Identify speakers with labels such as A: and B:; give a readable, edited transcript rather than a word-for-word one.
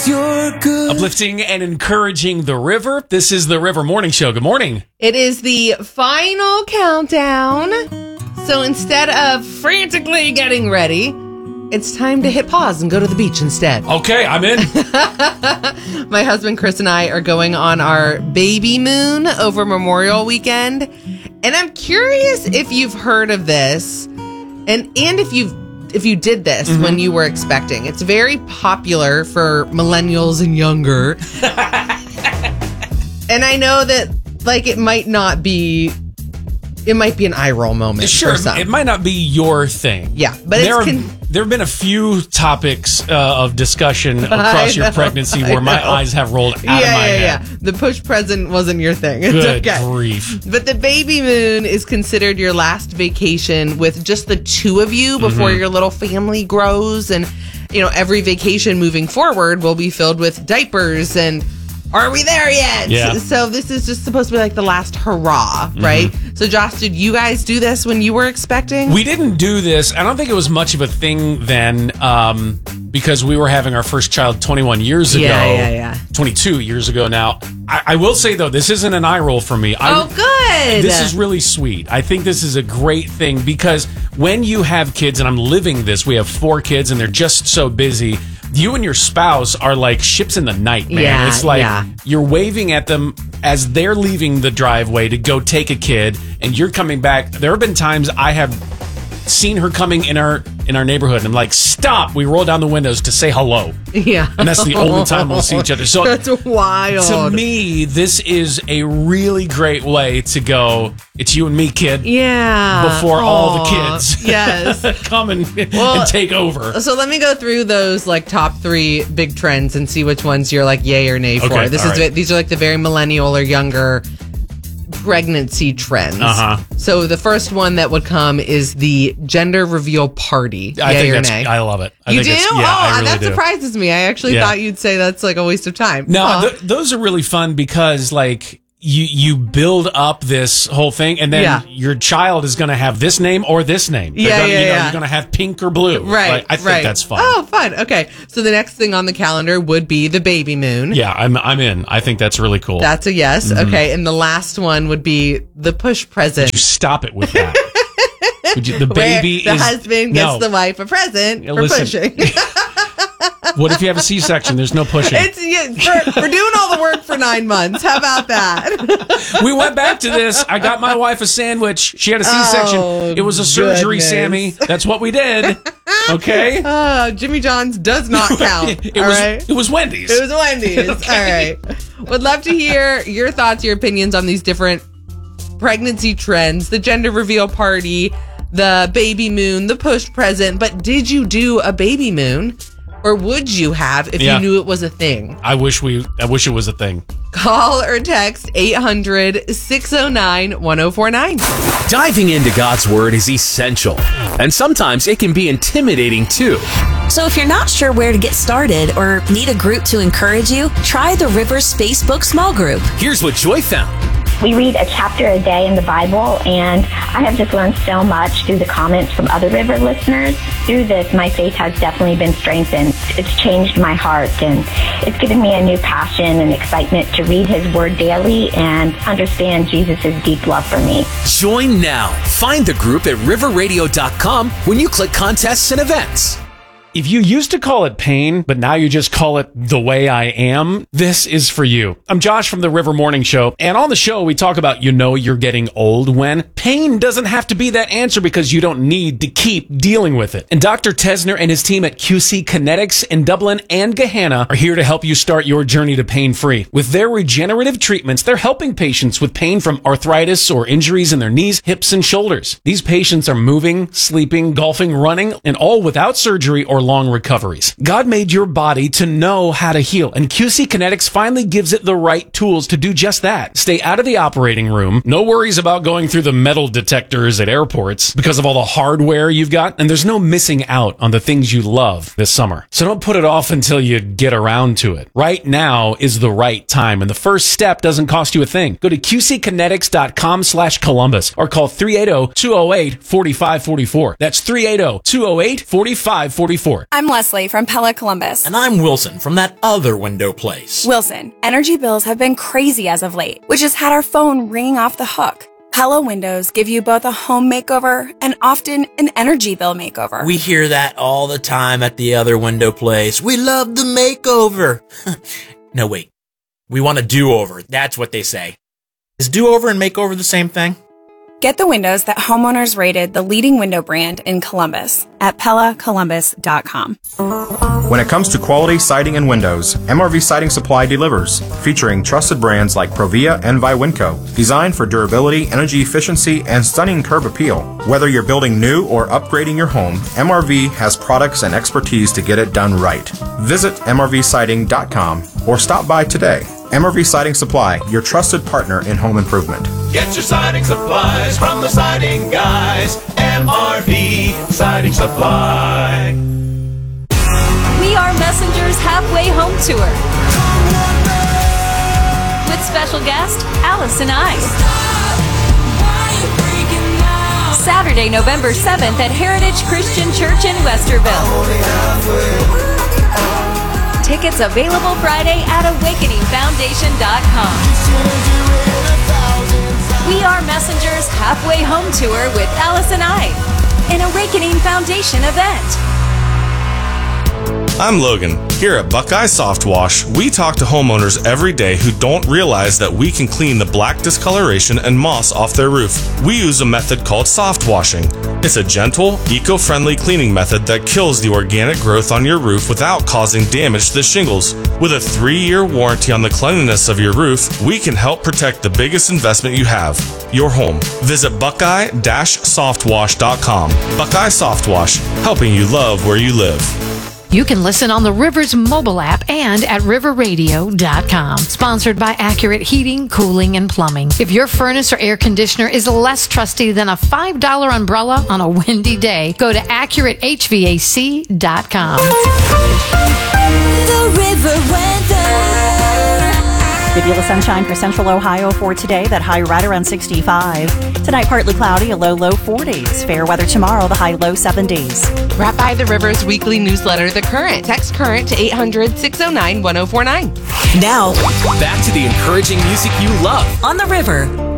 A: You're good.
B: Uplifting and encouraging the river. This is the River Morning Show. Good morning.
C: It is the final countdown. So instead of frantically getting ready, it's time to hit pause and go to the beach instead.
B: Okay, I'm in.
C: My husband Chris and I are going on our baby moon over Memorial Weekend. And I'm curious if you've heard of this and if you did this when you were expecting. It's very popular for millennials and younger. And I know that it might be an eye roll moment.
B: Sure,
C: for some.
B: it might not be your thing.
C: Yeah, but
B: there have been a few topics of discussion across your pregnancy where my eyes have rolled out of my head.
C: Yeah. The push present wasn't your thing. It's
B: Good
C: okay.
B: grief.
C: But the baby moon is considered your last vacation with just the two of you before your little family grows. And, every vacation moving forward will be filled with diapers and are we there yet?
B: Yeah.
C: So this is just supposed to be like the last hurrah, right? So Josh, did you guys do this when you were expecting?
B: We didn't do this. I don't think it was much of a thing then because we were having our first child 21 years ago.
C: Yeah.
B: 22 years ago now. I will say, though, this isn't an eye roll for me.
C: Good.
B: This is really sweet. I think this is a great thing because when you have kids, and I'm living this, we have 4 kids and they're just so busy. You and your spouse are like ships in the night, man.
C: Yeah,
B: it's like you're waving at them as they're leaving the driveway to go take a kid, and you're coming back. There have been times I have seen her coming in our neighborhood, and I'm like, stop! We roll down the windows to say hello.
C: Yeah.
B: And that's the only time we'll see each other. So
C: that's wild.
B: To me, this is a really great way to go, it's you and me, kid.
C: Yeah.
B: Before all the kids come and take over.
C: So let me go through those top 3 big trends and see which ones you're yay or nay for.
B: Okay,
C: These are the very millennial or younger pregnancy trends. So the first one that would come is the gender reveal party.
B: I love it.
C: You do?
B: I really
C: that
B: do.
C: Surprises me. I actually thought you'd say that's a waste of time.
B: No, those are really fun because you build up this whole thing, and then your child is going to have this name or this name. You're going to have pink or blue.
C: Right.
B: I think that's fun.
C: Oh, fun. Okay. So the next thing on the calendar would be the baby moon.
B: Yeah, I'm in. I think that's really cool.
C: That's a yes. Okay. And the last one would be the push present.
B: Would you stop it with that? The baby
C: the husband gets the wife a present for pushing.
B: What if you have a C-section? There's no pushing.
C: We're doing all the work for 9 months. How about that?
B: We went back to this. I got my wife a sandwich. She had a C-section. It was a surgery, Sammy. That's what we did. Okay?
C: Jimmy John's does not count.
B: It was Wendy's.
C: It was Wendy's. Okay. All right. Would love to hear your thoughts, your opinions on these different pregnancy trends, the gender reveal party, the baby moon, the push present. But did you do a baby moon? Or would you have if you knew it was a thing?
B: I wish it was a thing.
C: Call or text 800-609-1049.
A: Diving into God's Word is essential, and sometimes it can be intimidating too.
D: So if you're not sure where to get started or need a group to encourage you, try the Rivers Facebook small group.
A: Here's what Joy found.
E: We read a chapter a day in the Bible, and I have just learned so much through the comments from other River listeners. Through this, my faith has definitely been strengthened. It's changed my heart, and it's given me a new passion and excitement to read His Word daily and understand Jesus' deep love for me.
A: Join now. Find the group at riverradio.com when you click contests and events.
B: If you used to call it pain, but now you just call it the way I am, this is for you. I'm Josh from the River Morning Show, and on the show we talk about you're getting old when. Pain doesn't have to be that answer because you don't need to keep dealing with it. And Dr. Tesner and his team at QC Kinetics in Dublin and Gahanna are here to help you start your journey to pain-free. With their regenerative treatments, they're helping patients with pain from arthritis or injuries in their knees, hips, and shoulders. These patients are moving, sleeping, golfing, running, and all without surgery or long recoveries. God made your body to know how to heal, and QC Kinetics finally gives it the right tools to do just that. Stay out of the operating room. No worries about going through the metal detectors at airports because of all the hardware you've got, and there's no missing out on the things you love this summer. So don't put it off until you get around to it. Right now is the right time, and the first step doesn't cost you a thing. Go to qckinetics.com/Columbus or call 380-208-4544. That's 380-208-4544. 888-848-9494.
F: I'm Leslie from Pella Columbus.
G: And I'm Wilson from that other window place.
F: Wilson, energy bills have been crazy as of late, which has had our phone ringing off the hook. Pella windows give you both a home makeover and often an energy bill makeover.
G: We hear that all the time at the other window place. We love the makeover. No, wait. We want a do-over. That's what they say. Is do-over and makeover the same thing?
F: Get the windows that homeowners rated the leading window brand in Columbus at PellaColumbus.com.
H: When it comes to quality siding and windows, MRV Siding Supply delivers, featuring trusted brands like Provia and Viwinco, designed for durability, energy efficiency, and stunning curb appeal. Whether you're building new or upgrading your home, MRV has products and expertise to get it done right. Visit MRVsiding.com or stop by today. MRV Siding Supply, your trusted partner in home improvement.
I: Get your siding supplies from the siding guys. MRV Siding Supply.
J: We Are Messengers Halfway Home Tour with special guest Allison Ice. Saturday, November 7th at Heritage Christian Church in Westerville. Tickets available Friday at awakeningfoundation.com. We Are Messengers Halfway Home Tour with Allison I, an Awakening Foundation event.
K: I'm Logan. Here at Buckeye Soft Wash, we talk to homeowners every day who don't realize that we can clean the black discoloration and moss off their roof. We use a method called soft washing. It's a gentle, eco-friendly cleaning method that kills the organic growth on your roof without causing damage to the shingles. With a 3-year warranty on the cleanliness of your roof, we can help protect the biggest investment you have, your home. Visit buckeye-softwash.com. Buckeye Soft Wash, helping you love where you live.
L: You can listen on the Rivers mobile app and at riverradio.com. Sponsored by Accurate Heating, Cooling, and Plumbing. If your furnace or air conditioner is less trusty than a $5 umbrella on a windy day, go to AccurateHVAC.com.
D: The River weather.
M: Good deal of sunshine for central Ohio for today. That high right around 65. Tonight, partly cloudy, a low 40s. Fair weather tomorrow, the high low 70s.
C: Brought by the Rivers weekly newsletter, The Current. Text Current to 800-609-1049.
D: Now,
A: back to the encouraging music you love
D: on the River.